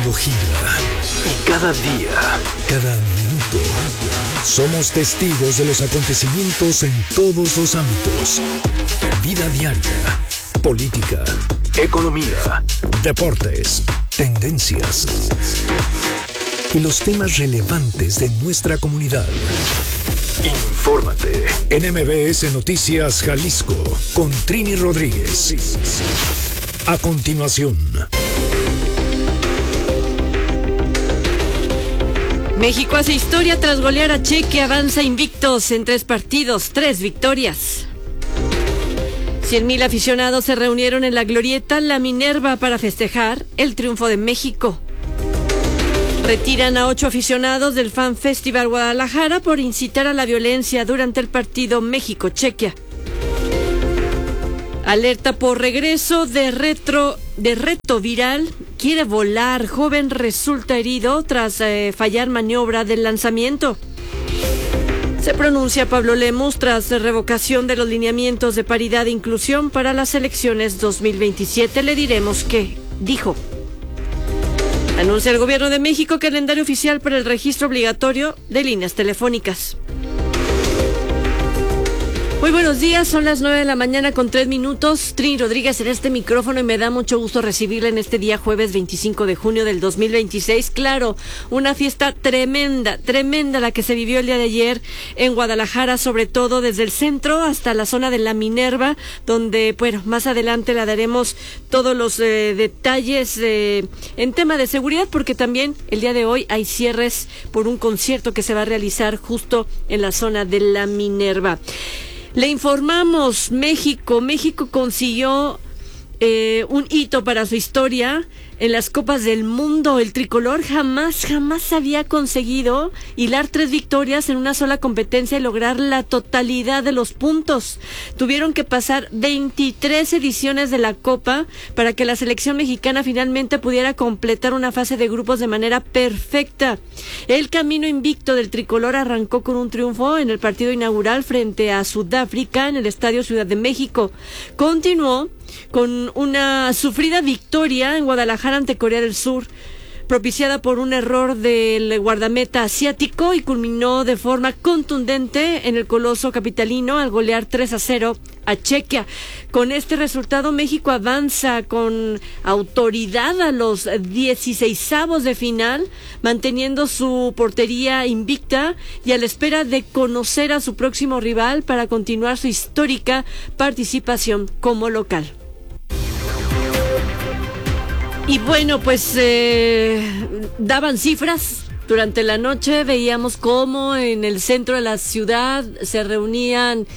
mundo gira y cada día, cada minuto, somos testigos de los acontecimientos en todos los ámbitos. Vida diaria, política, economía, deportes, tendencias y los temas relevantes de nuestra comunidad. Infórmate en MBS Noticias Jalisco con Trini Rodríguez. A continuación. México hace historia tras golear a Chequia, avanza invictos en 3 partidos, 3 victorias. 100,000 aficionados se reunieron en la glorieta La Minerva para festejar el triunfo de México. Retiran a 8 aficionados del Fan Festival Guadalajara por incitar a la violencia durante el partido México-Chequia. Alerta por regreso de reto viral. Quiere volar. Joven resulta herido tras fallar maniobra del lanzamiento. Se pronuncia Pablo Lemus tras revocación de los lineamientos de paridad e inclusión para las elecciones 2027. Le diremos qué dijo. Anuncia el Gobierno de México calendario oficial para el registro obligatorio de líneas telefónicas. Muy buenos días, son las 9 de la mañana con 3 minutos. Trini Rodríguez en este micrófono y me da mucho gusto recibirla en este día jueves 25 de junio del 2026. Claro, una fiesta tremenda la que se vivió el día de ayer en Guadalajara, sobre todo desde el centro hasta la zona de La Minerva, donde, bueno, más adelante le daremos todos los detalles en tema de seguridad, porque también el día de hoy hay cierres por un concierto que se va a realizar justo en la zona de La Minerva. Le informamos, México consiguió un hito para su historia en las Copas del Mundo. El tricolor jamás había conseguido hilar 3 victorias en una sola competencia y lograr la totalidad de los puntos. Tuvieron que pasar 23 ediciones de la Copa para que la selección mexicana finalmente pudiera completar una fase de grupos de manera perfecta. El camino invicto del tricolor arrancó con un triunfo en el partido inaugural frente a Sudáfrica en el Estadio Ciudad de México. Continuó con una sufrida victoria en Guadalajara ante Corea del Sur, propiciada por un error del guardameta asiático, y culminó de forma contundente en el coloso capitalino al golear 3-0 a Chequia. Con este resultado, México avanza con autoridad a los 16avos de final, manteniendo su portería invicta y a la espera de conocer a su próximo rival para continuar su histórica participación como local. Y bueno, pues daban cifras. Durante la noche veíamos cómo en el centro de la ciudad se reunían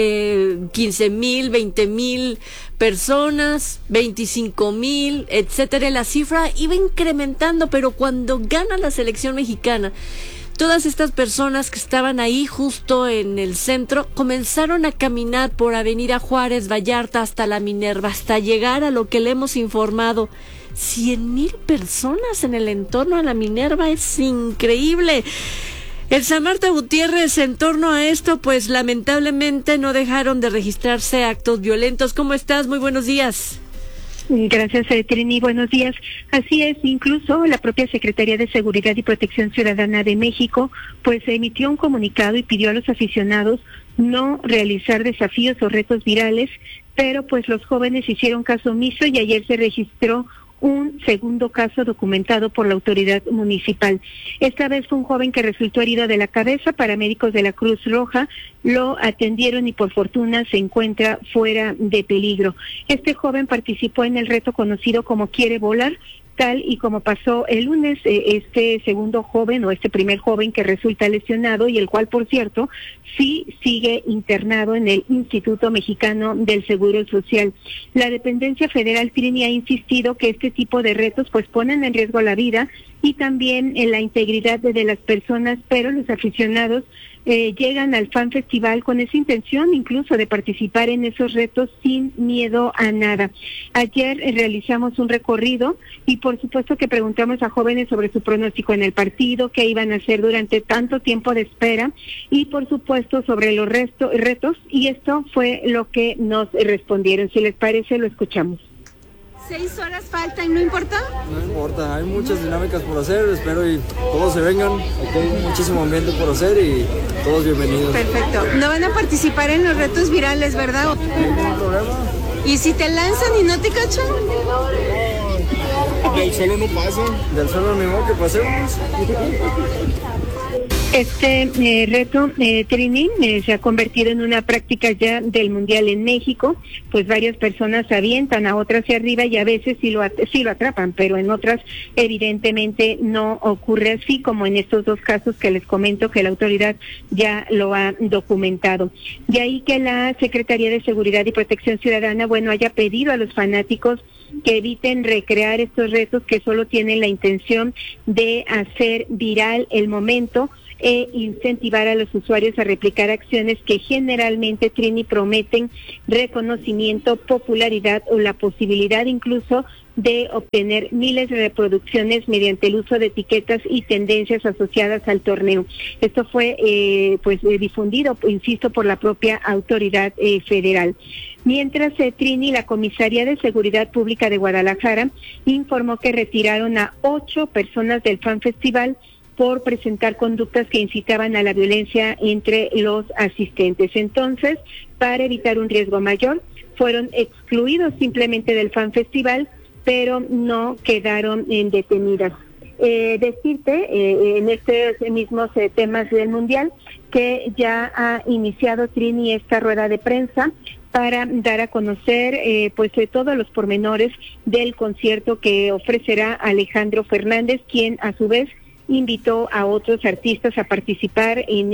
15,000, 20,000 personas, 25,000, etcétera. La cifra iba incrementando, pero cuando gana la selección mexicana, todas estas personas que estaban ahí justo en el centro comenzaron a caminar por Avenida Juárez, Vallarta, hasta La Minerva, hasta llegar a lo que le hemos informado. 100,000 personas en el entorno a La Minerva, es increíble. Elsa Marta Gutiérrez, en torno a esto, pues lamentablemente no dejaron de registrarse actos violentos. ¿Cómo estás? Muy buenos días. Gracias, Trini. Buenos días. Así es, incluso la propia Secretaría de Seguridad y Protección Ciudadana de México, pues emitió un comunicado y pidió a los aficionados no realizar desafíos o retos virales, pero pues los jóvenes hicieron caso omiso y ayer se registró un segundo caso documentado por la autoridad municipal. Esta vez fue un joven que resultó herido de la cabeza. Paramédicos de la Cruz Roja lo atendieron y por fortuna se encuentra fuera de peligro. Este joven participó en el reto conocido como Quiere Volar, tal y como pasó el lunes. Este segundo joven o este primer joven que resulta lesionado y el cual, por cierto, sí sigue internado en el Instituto Mexicano del Seguro Social. La dependencia federal, Trini, ha insistido que este tipo de retos pues ponen en riesgo la vida y también en la integridad de las personas, pero los aficionados llegan al Fan Festival con esa intención incluso de participar en esos retos sin miedo a nada. Ayer realizamos un recorrido y por supuesto que preguntamos a jóvenes sobre su pronóstico en el partido, qué iban a hacer durante tanto tiempo de espera y por supuesto sobre los retos, y esto fue lo que nos respondieron. Si les parece, lo escuchamos. 6 horas faltan, ¿no importa? No importa, hay muchas dinámicas por hacer, espero y todos se vengan, aquí hay muchísimo ambiente por hacer y todos bienvenidos. Perfecto. No van a participar en los retos virales, ¿verdad? ¿Ningún problema? ¿Y si te lanzan y no te cachan? Del suelo no pasa. Del suelo ni modo que pasemos. Este reto, Trini, se ha convertido en una práctica ya del Mundial en México, pues varias personas avientan a otras hacia arriba y a veces sí lo atrapan, pero en otras evidentemente no ocurre así, como en estos dos casos que les comento que la autoridad ya lo ha documentado. De ahí que la Secretaría de Seguridad y Protección Ciudadana, haya pedido a los fanáticos que eviten recrear estos retos que solo tienen la intención de hacer viral el momento e incentivar a los usuarios a replicar acciones que generalmente, Trini, prometen reconocimiento, popularidad o la posibilidad incluso de obtener miles de reproducciones mediante el uso de etiquetas y tendencias asociadas al torneo. Esto fue difundido, insisto, por la propia autoridad federal. Mientras, Trini, la Comisaría de Seguridad Pública de Guadalajara informó que retiraron a 8 personas del Fan Festival por presentar conductas que incitaban a la violencia entre los asistentes. Entonces, para evitar un riesgo mayor, fueron excluidos simplemente del Fan Festival, pero no quedaron detenidas. Decirte, en estos mismos temas del Mundial, que ya ha iniciado, Trini, esta rueda de prensa para dar a conocer todos los pormenores del concierto que ofrecerá Alejandro Fernández, quien a su vez invitó a otros artistas a participar en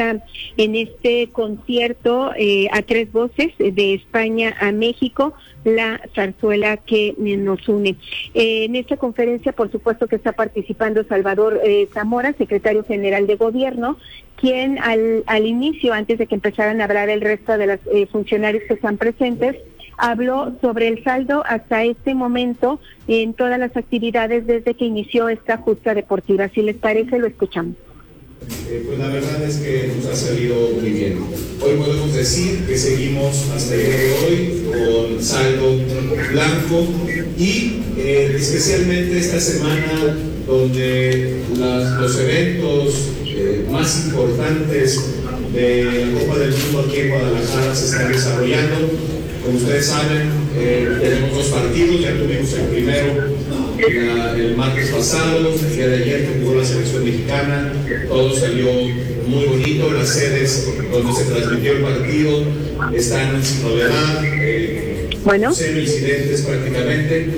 este concierto a 3 voces, de España a México, la zarzuela que nos une. En esta conferencia, por supuesto que está participando Salvador Zamora, secretario general de Gobierno, quien al inicio, antes de que empezaran a hablar el resto de los funcionarios que están presentes, habló sobre el saldo hasta este momento en todas las actividades desde que inició esta justa deportiva. Si les parece, lo escuchamos. Pues la verdad es que nos ha salido muy bien. Hoy podemos decir que seguimos hasta el día de hoy con saldo blanco y especialmente esta semana donde los eventos más importantes de la Copa del Mundo aquí en Guadalajara se están desarrollando. Como ustedes saben, tenemos 2 partidos, ya tuvimos el primero el martes pasado, el día de ayer que jugó la selección mexicana, todo salió muy bonito, las sedes donde se transmitió el partido están sin novedad, cero incidentes prácticamente.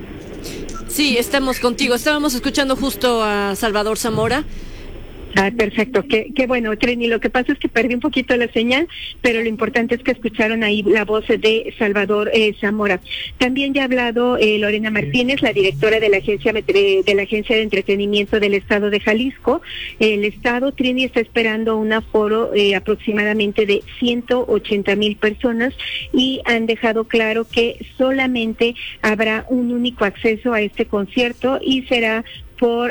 Sí, estamos contigo, estábamos escuchando justo a Salvador Zamora. Perfecto, qué bueno, Trini. Lo que pasa es que perdí un poquito la señal, pero lo importante es que escucharon ahí la voz de Salvador Zamora. También ya ha hablado Lorena Martínez, la directora de la Agencia de Entretenimiento del Estado de Jalisco. El Estado, Trini, está esperando un aforo aproximadamente de 180,000 personas y han dejado claro que solamente habrá un único acceso a este concierto y será por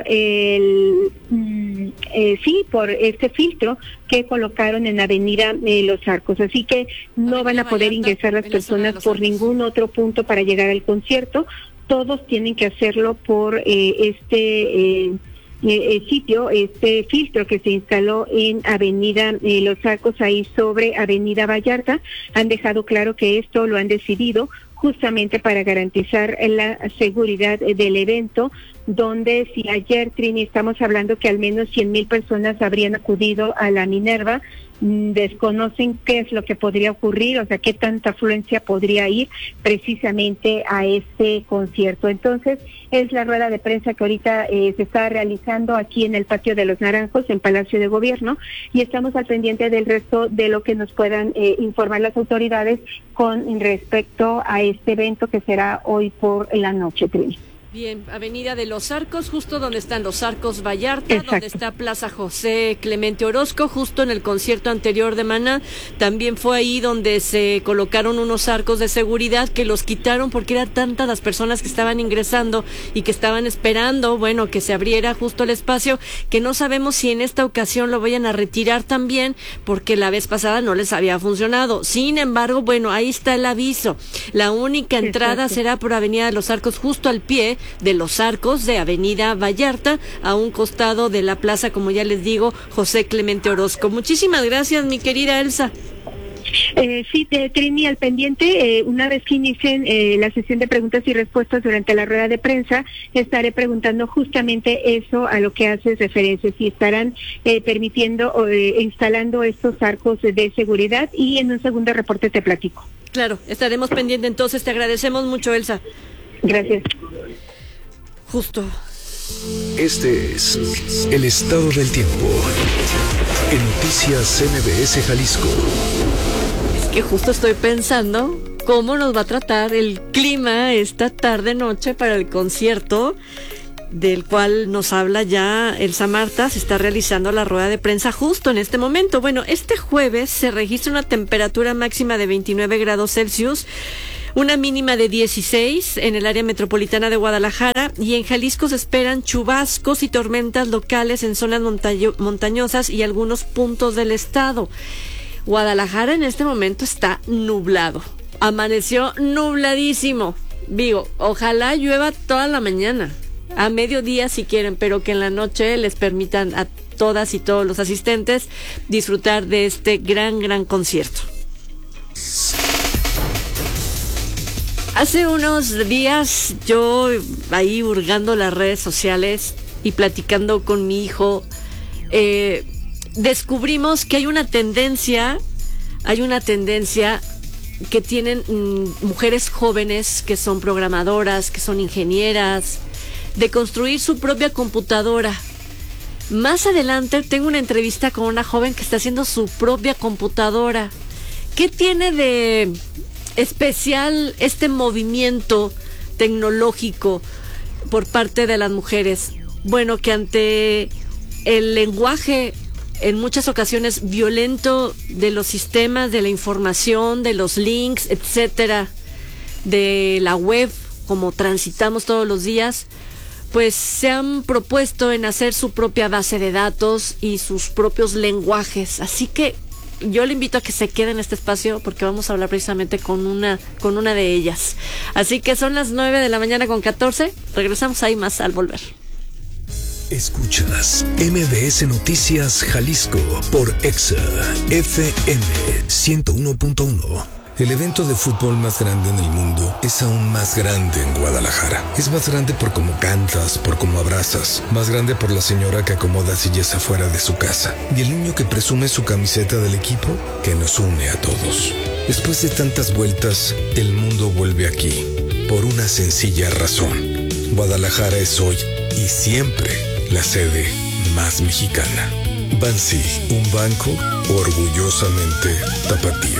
por este filtro que colocaron en Avenida Los Arcos, así que no van a poder ingresar las personas por ningún otro punto para llegar al concierto. Todos tienen que hacerlo por este filtro que se instaló en Avenida Los Arcos, ahí sobre Avenida Vallarta. Han dejado claro que esto lo han decidido justamente para garantizar la seguridad del evento, donde si ayer, Trini, estamos hablando que al menos 100,000 personas habrían acudido a la Minerva, desconocen qué es lo que podría ocurrir, o sea, qué tanta afluencia podría ir precisamente a este concierto. Entonces, es la rueda de prensa que ahorita se está realizando aquí en el Patio de los Naranjos, en Palacio de Gobierno, y estamos al pendiente del resto de lo que nos puedan informar las autoridades con respecto a este evento que será hoy por la noche, Trini. Bien, Avenida de los Arcos, justo donde están los Arcos Vallarta, Exacto. donde está Plaza José Clemente Orozco, justo en el concierto anterior de Maná. También fue ahí donde se colocaron unos arcos de seguridad que los quitaron porque eran tantas las personas que estaban ingresando y que estaban esperando, bueno, que se abriera justo el espacio, que no sabemos si en esta ocasión lo vayan a retirar también, porque la vez pasada no les había funcionado. Sin embargo, bueno, ahí está el aviso. La única entrada Exacto. será por Avenida de los Arcos, justo al pie de los Arcos de Avenida Vallarta, a un costado de la plaza, como ya les digo, José Clemente Orozco. Muchísimas gracias, mi querida Elsa. Sí, Trini, al pendiente, una vez que inicien la sesión de preguntas y respuestas durante la rueda de prensa, estaré preguntando justamente eso a lo que haces referencia, si estarán permitiendo o instalando estos arcos de seguridad, y en un segundo reporte te platico. Claro, estaremos pendientes entonces. Te agradecemos mucho, Elsa. Gracias. Justo. Este es el estado del tiempo. En Noticias MBS Jalisco. Es que justo estoy pensando cómo nos va a tratar el clima esta tarde-noche para el concierto del cual nos habla ya Elsa Marta. Se está realizando la rueda de prensa justo en este momento. Bueno, este jueves se registra una temperatura máxima de 29 grados Celsius, una mínima de 16 en el área metropolitana de Guadalajara, y en Jalisco se esperan chubascos y tormentas locales en zonas montañosas y algunos puntos del estado. Guadalajara en este momento está nublado. Amaneció nubladísimo. Digo, ojalá llueva toda la mañana, a mediodía si quieren, pero que en la noche les permitan a todas y todos los asistentes disfrutar de este gran concierto. Hace unos días yo ahí hurgando las redes sociales y platicando con mi hijo, descubrimos que hay una tendencia que tienen mujeres jóvenes que son programadoras, que son ingenieras, de construir su propia computadora. Más adelante tengo una entrevista con una joven que está haciendo su propia computadora. ¿Qué tiene de especial este movimiento tecnológico por parte de las mujeres? Bueno, que ante el lenguaje en muchas ocasiones violento de los sistemas, de la información, de los links, etcétera, de la web, como transitamos todos los días, pues se han propuesto en hacer su propia base de datos y sus propios lenguajes. Así que yo le invito a que se quede en este espacio porque vamos a hablar precisamente con una de ellas. Así que son las 9:14 a.m. Regresamos ahí más al volver. Escuchas MBS Noticias Jalisco por Exa FM 101.1. El evento de fútbol más grande en el mundo es aún más grande en Guadalajara. Es más grande por cómo cantas, por cómo abrazas. Más grande por la señora que acomoda sillas afuera de su casa. Y el niño que presume su camiseta del equipo que nos une a todos. Después de tantas vueltas, el mundo vuelve aquí. Por una sencilla razón. Guadalajara es hoy y siempre la sede más mexicana. Bansi, un banco orgullosamente tapatío.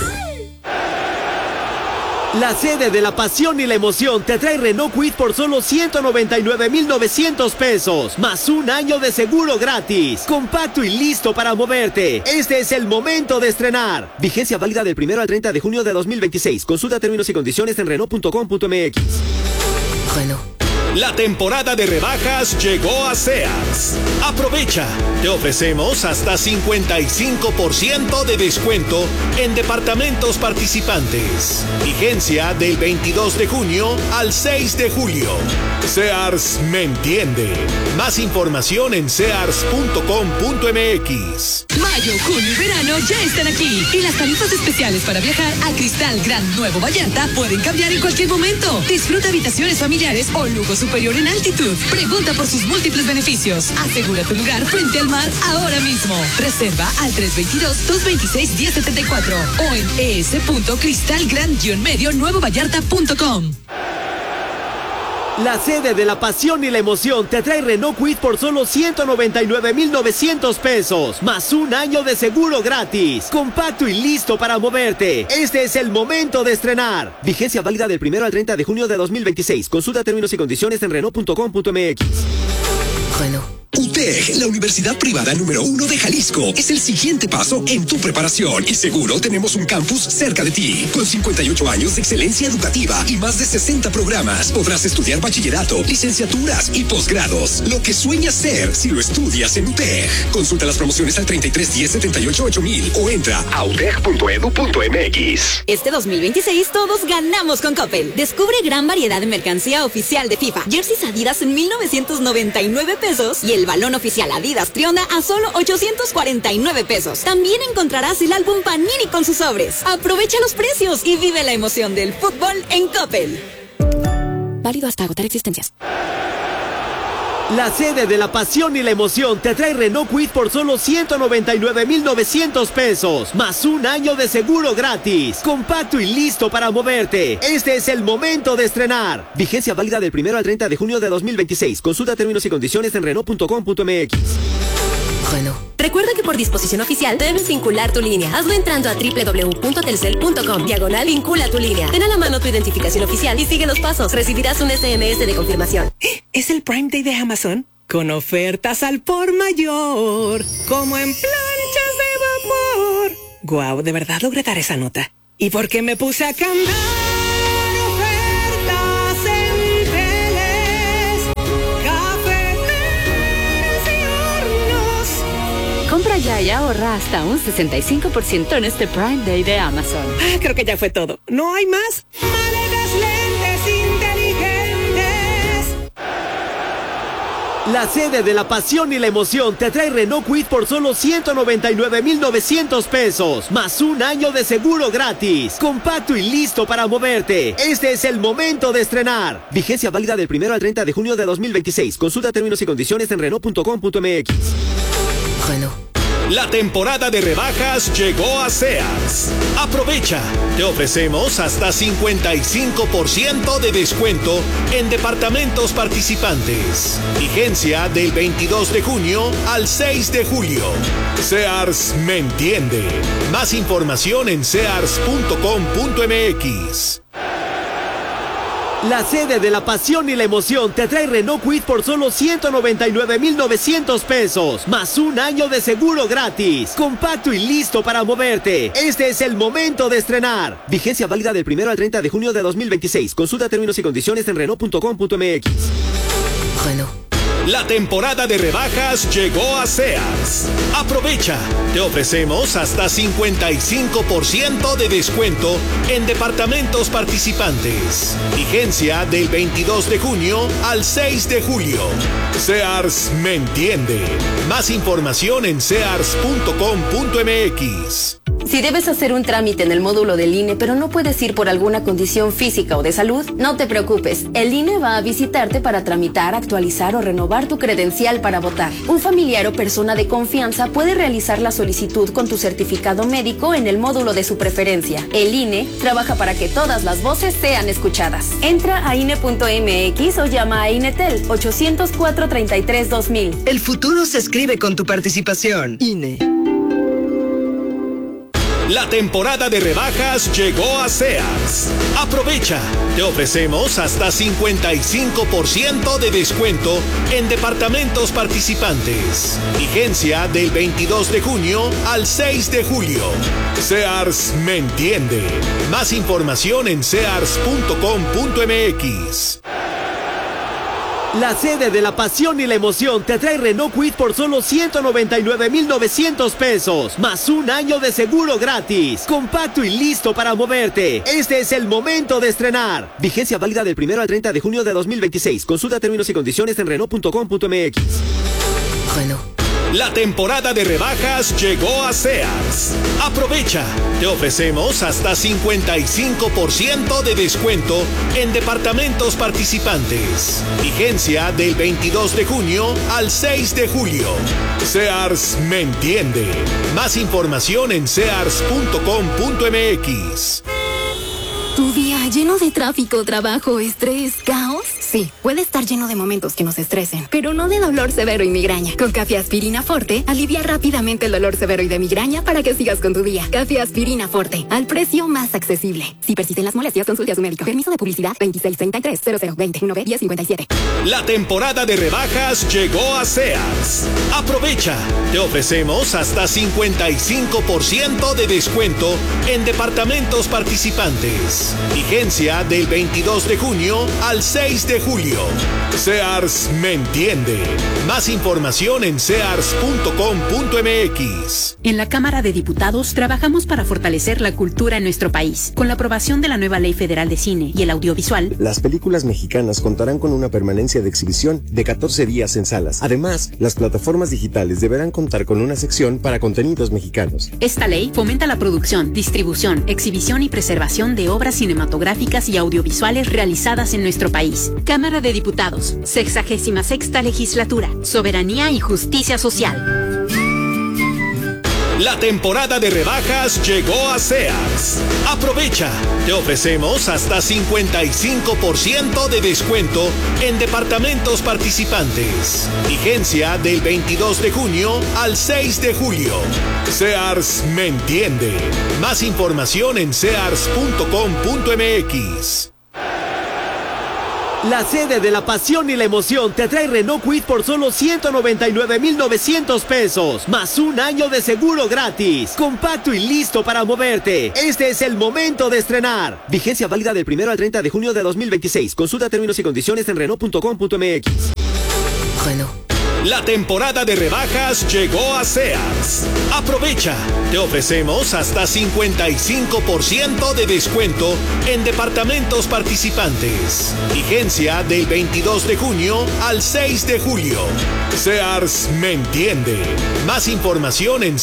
La sede de la pasión y la emoción te trae Renault Kwid por solo 199,900 pesos, más un año de seguro gratis. Compacto y listo para moverte. Este es el momento de estrenar. Vigencia válida del 1 al 30 de junio de 2026. Consulta términos y condiciones en Renault.com.mx. Renault. La temporada de rebajas llegó a Sears. Aprovecha, te ofrecemos hasta 55% de descuento en departamentos participantes. Vigencia del 22 de junio al 6 de julio. Sears me entiende. Más información en sears.com.mx. Mayo, junio y verano ya están aquí. Y las tarifas especiales para viajar a Cristal Gran Nuevo Vallarta pueden cambiar en cualquier momento. Disfruta habitaciones familiares o lujo superior en altitud. Pregunta por sus múltiples beneficios. Asegura tu lugar frente al mar ahora mismo. Reserva al 322-226-1074 o en es.cristalgran-medionuevovallarta.com. La sede de la pasión y la emoción te trae Renault Kwid por solo 199,900 pesos, más un año de seguro gratis. Compacto y listo para moverte. Este es el momento de estrenar. Vigencia válida del 1 al 30 de junio de 2026. Consulta términos y condiciones en Renault.com.mx. Renault. UTEG, la universidad privada número 1 de Jalisco, es el siguiente paso en tu preparación y seguro tenemos un campus cerca de ti. Con 58 años de excelencia educativa y más de 60 programas, podrás estudiar bachillerato, licenciaturas y posgrados. Lo que sueñas ser si lo estudias en UTEG. Consulta las promociones al 3310-788000 o entra a uteg.edu.mx. Este 2026 todos ganamos con Coppel. Descubre gran variedad de mercancía oficial de FIFA. Jerseys Adidas en 1,999 pesos y el balón oficial Adidas Trionda a solo 849 pesos. También encontrarás el álbum Panini con sus sobres. Aprovecha los precios y vive la emoción del fútbol en Coppel. Válido hasta agotar existencias. La sede de la pasión y la emoción te trae Renault Kwid por solo 199,900 pesos, más un año de seguro gratis. Compacto y listo para moverte. Este es el momento de estrenar. Vigencia válida del 1 al 30 de junio de 2026. Consulta términos y condiciones en Renault.com.mx. Renault. Recuerda que por disposición oficial debes vincular tu línea. Hazlo entrando a www.telcel.com/vincula tu línea. Ten a la mano tu identificación oficial y sigue los pasos. Recibirás un SMS de confirmación. ¿Es el Prime Day de Amazon? Con ofertas al por mayor, como en planchas de vapor. Guau, de verdad logré dar esa nota. ¿Y por qué me puse a cantar? Compra ya y ahorra hasta un 65% en este Prime Day de Amazon. Creo que ya fue todo. ¿No hay más? Maletas, lentes inteligentes. La sede de la pasión y la emoción te trae Renault Kwid por solo 199,900 pesos, más un año de seguro gratis. Compacto y listo para moverte. Este es el momento de estrenar. Vigencia válida del 1 al 30 de junio de 2026. Consulta términos y condiciones en Renault.com.mx. Renault. La temporada de rebajas llegó a Sears. Aprovecha. Te ofrecemos hasta 55% de descuento en departamentos participantes. Vigencia del 22 de junio al 6 de julio. Sears me entiende. Más información en sears.com.mx. La sede de la pasión y la emoción te trae Renault Kwid por solo 199,900 pesos, más un año de seguro gratis. Compacto y listo para moverte. Este es el momento de estrenar. Vigencia válida del 1 al 30 de junio de 2026. Consulta términos y condiciones en Renault.com.mx. Renault. La temporada de rebajas llegó a Sears. Aprovecha. Te ofrecemos hasta 55% de descuento en departamentos participantes. Vigencia del 22 de junio al 6 de julio. Sears me entiende. Más información en sears.com.mx. Si debes hacer un trámite en el módulo del INE, pero no puedes ir por alguna condición física o de salud, no te preocupes. El INE va a visitarte para tramitar, actualizar o renovar tu credencial para votar. Un familiar o persona de confianza puede realizar la solicitud con tu certificado médico en el módulo de su preferencia. El INE trabaja para que todas las voces sean escuchadas. Entra a INE.mx o llama a INETEL 804-33-2000. El futuro se escribe con tu participación. INE. La temporada de rebajas llegó a Sears. Aprovecha. Te ofrecemos hasta 55% de descuento en departamentos participantes. Vigencia del 22 de junio al 6 de julio. Sears me entiende. Más información en sears.com.mx. La sede de la pasión y la emoción te trae Renault Kwid por solo 199,900 pesos, más un año de seguro gratis. Compacto y listo para moverte. Este es el momento de estrenar. Vigencia válida del 1 al 30 de junio de 2026. Consulta términos y condiciones en Renault.com.mx. Renault. La temporada de rebajas llegó a Sears. Aprovecha. Te ofrecemos hasta 55% de descuento en departamentos participantes. Vigencia del 22 de junio al 6 de julio. Sears me entiende. Más información en sears.com.mx. ¿Tu día lleno de tráfico, trabajo, estrés, caos? Sí, puede estar lleno de momentos que nos estresen, pero no de dolor severo y migraña. Con Café Aspirina Forte, alivia rápidamente el dolor severo y de migraña para que sigas con tu día. Café Aspirina Forte, al precio más accesible. Si persisten las molestias, consulte a su médico. Permiso de publicidad 2633-0020-1B1057. La temporada de rebajas llegó a Sears. Aprovecha. Te ofrecemos hasta 55% de descuento en departamentos participantes. Vigencia del 22 de junio al 6 de julio. Sears me entiende. Más información en sears.com.mx. En la Cámara de Diputados trabajamos para fortalecer la cultura en nuestro país. Con la aprobación de la nueva Ley Federal de Cine y el Audiovisual, las películas mexicanas contarán con una permanencia de exhibición de 14 días en salas. Además, las plataformas digitales deberán contar con una sección para contenidos mexicanos. Esta ley fomenta la producción, distribución, exhibición y preservación de obras cinematográficas y audiovisuales realizadas en nuestro país. Cámara de Diputados, 66ª Legislatura, Soberanía y Justicia Social. La temporada de rebajas llegó a Sears. Aprovecha. Te ofrecemos hasta 55% de descuento en departamentos participantes. Vigencia del 22 de junio al 6 de julio. Sears me entiende. Más información en sears.com.mx. La sede de la pasión y la emoción te trae Renault Kwid por solo 199,900 pesos, más un año de seguro gratis. Compacto y listo para moverte. Este es el momento de estrenar. Vigencia válida del 1 al 30 de junio de 2026. Consulta términos y condiciones en Renault.com.mx. Renault. La temporada de rebajas llegó a Sears. Aprovecha. Te ofrecemos hasta 55% de descuento en departamentos participantes. Vigencia del 22 de junio al 6 de julio. Sears me entiende. Más información en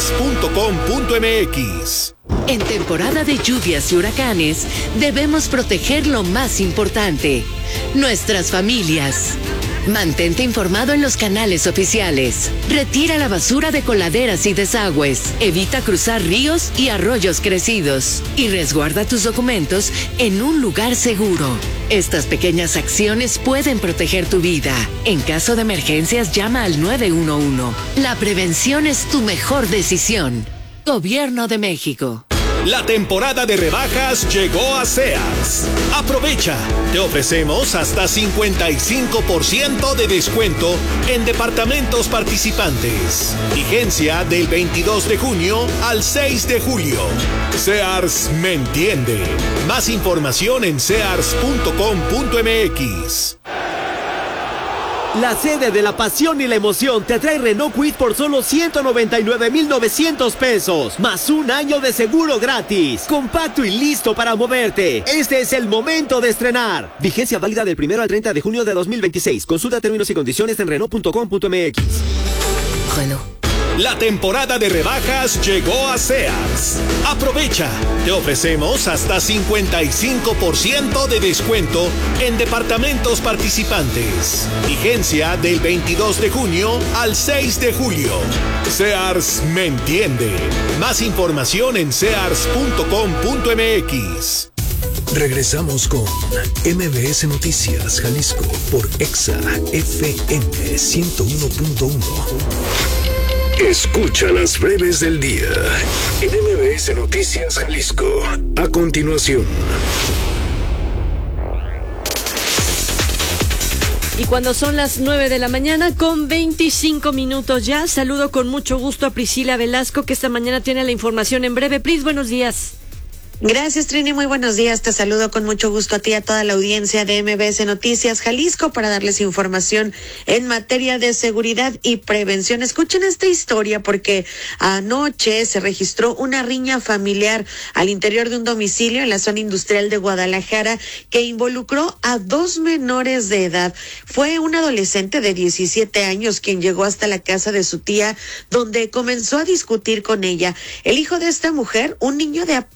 sears.com.mx. En temporada de lluvias y huracanes, debemos proteger lo más importante: nuestras familias. Mantente informado en los canales oficiales. Retira la basura de coladeras y desagües. Evita cruzar ríos y arroyos crecidos. Y resguarda tus documentos en un lugar seguro. Estas pequeñas acciones pueden proteger tu vida. En caso de emergencias, llama al 911. La prevención es tu mejor decisión. Gobierno de México. La temporada de rebajas llegó a Sears. Aprovecha. Te ofrecemos hasta 55% de descuento en departamentos participantes. Vigencia del 22 de junio al 6 de julio. Sears me entiende. Más información en sears.com.mx. La sede de la pasión y la emoción te trae Renault Kwid por solo 199,900 pesos, más un año de seguro gratis. Compacto y listo para moverte. Este es el momento de estrenar. Vigencia válida del 1 al 30 de junio de 2026. Consulta términos y condiciones en Renault.com.mx. Renault. La temporada de rebajas llegó a Sears. Aprovecha. Te ofrecemos hasta 55% de descuento en departamentos participantes. Vigencia del 22 de junio al 6 de julio. Sears me entiende. Más información en sears.com.mx. Regresamos con MBS Noticias Jalisco por Exa FM 101.1. Escucha las breves del día en MBS Noticias Jalisco. A continuación. Y cuando son las 9 de la mañana con 25 minutos ya, saludo con mucho gusto a Priscila Velasco, que esta mañana tiene la información en breve. Pris, buenos días. Gracias, Trini, muy buenos días. Te saludo con mucho gusto a ti y a toda la audiencia de MBS Noticias Jalisco para darles información en materia de seguridad y prevención. Escuchen esta historia porque anoche se registró una riña familiar al interior de un domicilio en la zona industrial de Guadalajara que involucró a 2 menores de edad. Fue un adolescente de 17 años quien llegó hasta la casa de su tía, donde comenzó a discutir con ella. El hijo de esta mujer, un niño de apenas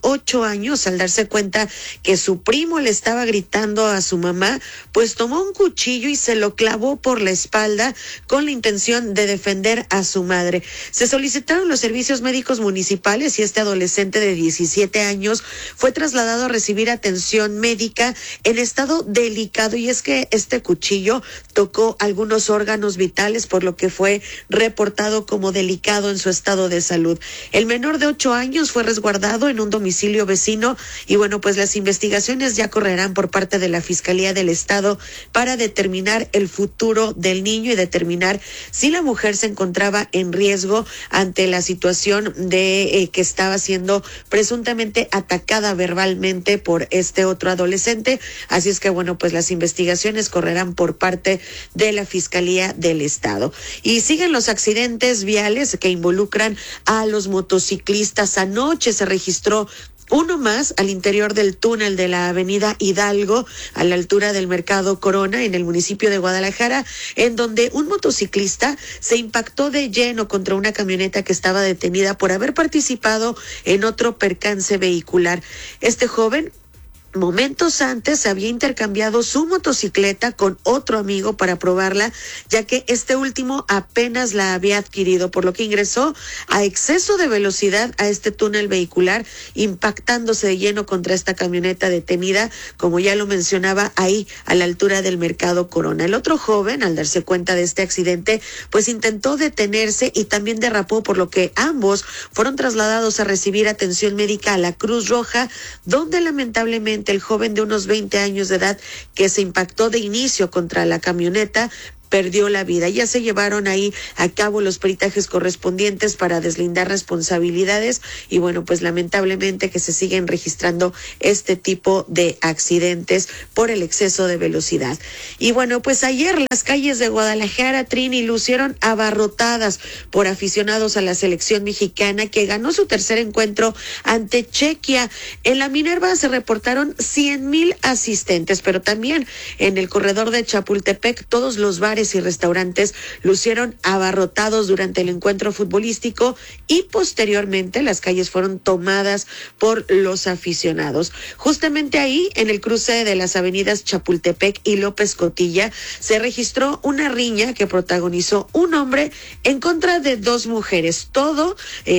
8 años, al darse cuenta que su primo le estaba gritando a su mamá, pues tomó un cuchillo y se lo clavó por la espalda con la intención de defender a su madre. Se solicitaron los servicios médicos municipales y este adolescente de 17 años fue trasladado a recibir atención médica en estado delicado, y es que este cuchillo tocó algunos órganos vitales, por lo que fue reportado como delicado en su estado de salud. El menor de 8 años fue resguardado en un domicilio vecino y bueno, pues las investigaciones ya correrán por parte de la Fiscalía del Estado para determinar el futuro del niño y determinar si la mujer se encontraba en riesgo ante la situación de que estaba siendo presuntamente atacada verbalmente por este otro adolescente. Así es que bueno, pues las investigaciones correrán por parte de la Fiscalía del Estado. Y siguen los accidentes viales que involucran a los motociclistas. Anoche se registró uno más al interior del túnel de la avenida Hidalgo, a la altura del Mercado Corona, en el municipio de Guadalajara, en donde un motociclista se impactó de lleno contra una camioneta que estaba detenida por haber participado en otro percance vehicular. Este joven momentos antes había intercambiado su motocicleta con otro amigo para probarla, ya que este último apenas la había adquirido, por lo que ingresó a exceso de velocidad a este túnel vehicular, impactándose de lleno contra esta camioneta detenida, como ya lo mencionaba, ahí a la altura del Mercado Corona. El otro joven, al darse cuenta de este accidente, pues intentó detenerse y también derrapó, por lo que ambos fueron trasladados a recibir atención médica a la Cruz Roja, donde lamentablemente el joven de unos 20 años de edad que se impactó de inicio contra la camioneta perdió la vida. Ya se llevaron ahí a cabo los peritajes correspondientes para deslindar responsabilidades y bueno, pues lamentablemente que se siguen registrando este tipo de accidentes por el exceso de velocidad. Y bueno, pues ayer las calles de Guadalajara, Trini, lucieron abarrotadas por aficionados a la selección mexicana que ganó su tercer encuentro ante Chequia. En la Minerva se reportaron 100,000 asistentes, pero también en el corredor de Chapultepec todos los bares y restaurantes lucieron abarrotados durante el encuentro futbolístico y posteriormente las calles fueron tomadas por los aficionados. Justamente ahí, en el cruce de las avenidas Chapultepec y López Cotilla, se registró una riña que protagonizó un hombre en contra de 2 mujeres. Todo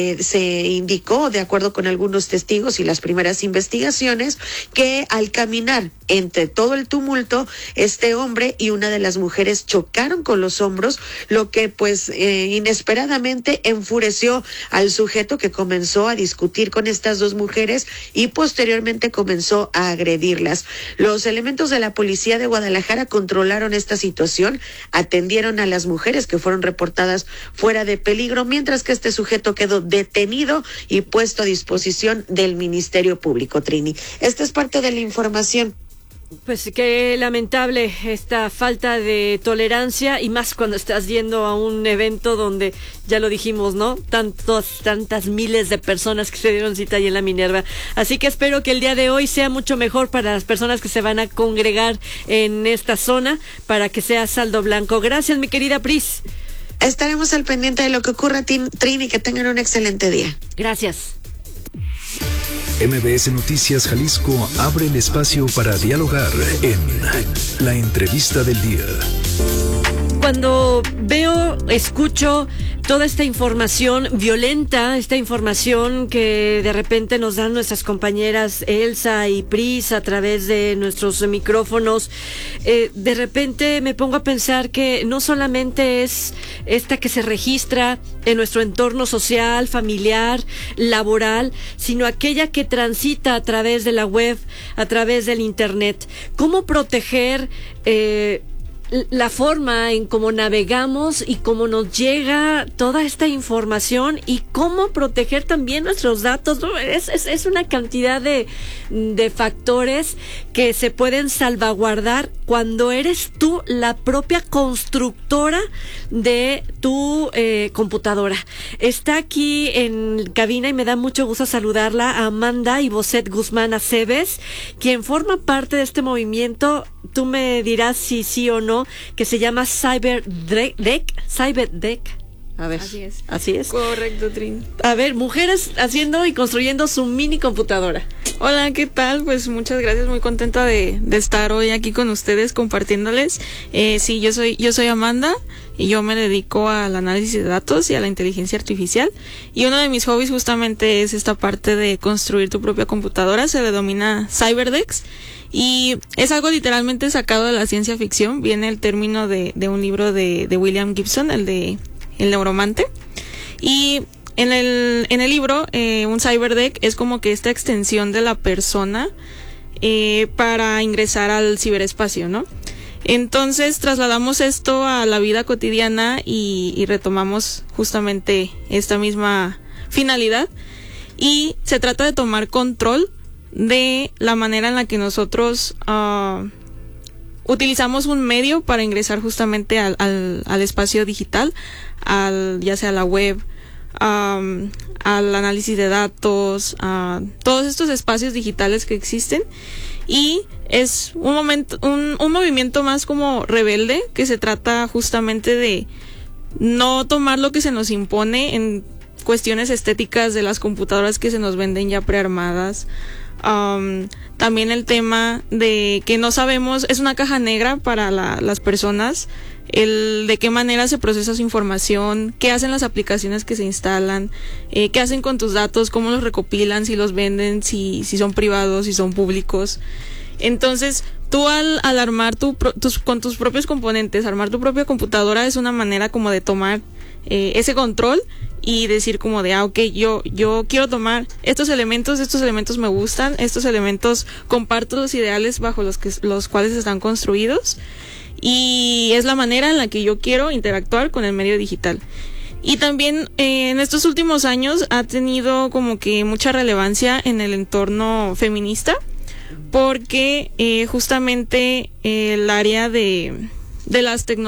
se indicó, de acuerdo con algunos testigos y las primeras investigaciones, que al caminar entre todo el tumulto, este hombre y una de las mujeres chocaron con los hombros, lo que pues inesperadamente enfureció al sujeto, que comenzó a discutir con estas 2 mujeres y posteriormente comenzó a agredirlas. Los elementos de la policía de Guadalajara controlaron esta situación, atendieron a las mujeres que fueron reportadas fuera de peligro, mientras que este sujeto quedó detenido y puesto a disposición del Ministerio Público, Trini. Esta es parte de la información. Pues qué lamentable esta falta de tolerancia, y más cuando estás yendo a un evento donde, ya lo dijimos, ¿no? Tantas miles de personas que se dieron cita ahí en la Minerva. Así que espero que el día de hoy sea mucho mejor para las personas que se van a congregar en esta zona, para que sea saldo blanco. Gracias, mi querida Pris. Estaremos al pendiente de lo que ocurra, Trini, que tengan un excelente día. Gracias. MBS Noticias Jalisco abre el espacio para dialogar en La Entrevista del Día. Cuando escucho toda esta información violenta, esta información que de repente nos dan nuestras compañeras Elsa y Pris a través de nuestros micrófonos, de repente me pongo a pensar que no solamente es esta que se registra en nuestro entorno social, familiar, laboral, sino aquella que transita a través de la web, a través del internet. ¿Cómo proteger la forma en cómo navegamos y cómo nos llega toda esta información, y cómo proteger también nuestros datos, ¿no? Es una cantidad de factores que se pueden salvaguardar cuando eres tú la propia constructora de tu computadora. Está aquí en cabina y me da mucho gusto saludarla, a Amanda Iboset Guzmán Aceves, quien forma parte de este movimiento. Tú me dirás si sí o no, que se llama CyberDeck. A ver. Así es. Así es. Correcto, Trin. A ver, mujeres haciendo y construyendo su mini computadora. Hola, ¿qué tal? Pues muchas gracias, muy contenta de estar hoy aquí con ustedes compartiéndoles. Sí, yo soy Amanda y yo me dedico al análisis de datos y a la inteligencia artificial. Y uno de mis hobbies justamente es esta parte de construir tu propia computadora, se denomina Cyberdex. Y es algo literalmente sacado de la ciencia ficción, viene el término de un libro de William Gibson, el de El Neuromante. Y en el libro, un cyberdeck es como que esta extensión de la persona para ingresar al ciberespacio, ¿no? Entonces trasladamos esto a la vida cotidiana y retomamos justamente esta misma finalidad. Y se trata de tomar control de la manera en la que nosotros utilizamos un medio para ingresar justamente al espacio digital, ya sea la web, al análisis de datos, a todos estos espacios digitales que existen. Y es un movimiento más como rebelde, que se trata justamente de no tomar lo que se nos impone en cuestiones estéticas de las computadoras que se nos venden ya prearmadas. También el tema de que no sabemos, es una caja negra para las personas, el de qué manera se procesa su información, qué hacen las aplicaciones que se instalan, qué hacen con tus datos, cómo los recopilan, si los venden, si son privados, si son públicos. Entonces, tú al armar con tus propios componentes, armar tu propia computadora es una manera como de tomar ese control y decir como de, ok, yo quiero tomar estos elementos me gustan, estos elementos comparto los ideales bajo los cuales están construidos, y es la manera en la que yo quiero interactuar con el medio digital. Y también en estos últimos años ha tenido como que mucha relevancia en el entorno feminista, porque justamente el área de las tecnologías